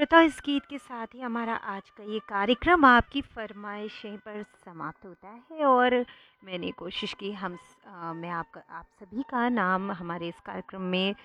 श्रोता, इस गीत के साथ ही हमारा आज का ये कार्यक्रम आपकी फ़रमाइशें पर समाप्त होता है और मैंने कोशिश की मैं आप सभी का नाम हमारे इस कार्यक्रम में